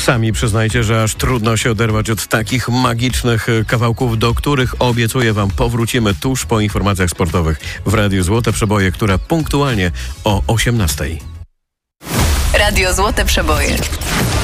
Sami przyznajcie, że aż trudno się oderwać od takich magicznych kawałków, do których obiecuję wam powrócimy tuż po informacjach sportowych w Radiu Złote Przeboje, które punktualnie o 18:00. Radio Złote Przeboje.